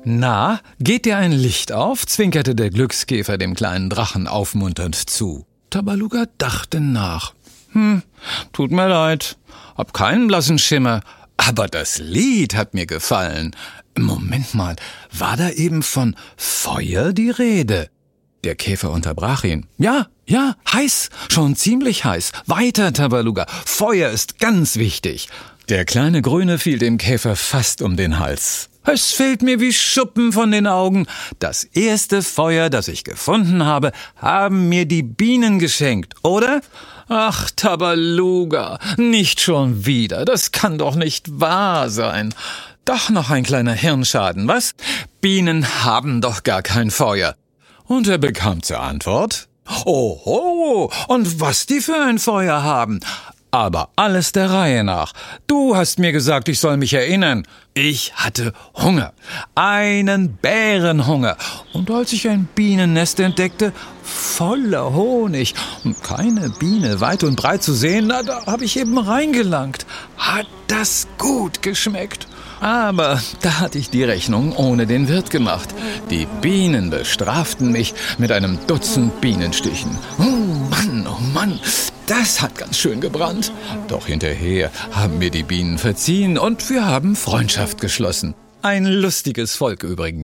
»Na, geht dir ein Licht auf?« zwinkerte der Glückskäfer dem kleinen Drachen aufmunternd zu. Tabaluga dachte nach. Tut mir leid, hab keinen blassen Schimmer, aber das Lied hat mir gefallen. Moment mal, war da eben von Feuer die Rede? Der Käfer unterbrach ihn. Ja, heiß, schon ziemlich heiß. Weiter, Tabaluga, Feuer ist ganz wichtig. Der kleine Grüne fiel dem Käfer fast um den Hals. Es fällt mir wie Schuppen von den Augen. Das erste Feuer, das ich gefunden habe, haben mir die Bienen geschenkt, oder? Ach, Tabaluga, nicht schon wieder. Das kann doch nicht wahr sein. Doch noch ein kleiner Hirnschaden, was? Bienen haben doch gar kein Feuer. Und er bekam zur Antwort: Oho, und was die für ein Feuer haben. Aber alles der Reihe nach. Du hast mir gesagt, ich soll mich erinnern. Ich hatte Hunger. Einen Bärenhunger. Und als ich ein Bienennest entdeckte, voller Honig und keine Biene weit und breit zu sehen, da habe ich eben reingelangt. Hat das gut geschmeckt. Aber da hatte ich die Rechnung ohne den Wirt gemacht. Die Bienen bestraften mich mit einem Dutzend Bienenstichen. Oh Mann, das hat ganz schön gebrannt. Doch hinterher haben mir die Bienen verziehen und wir haben Freundschaft geschlossen. Ein lustiges Volk übrigens.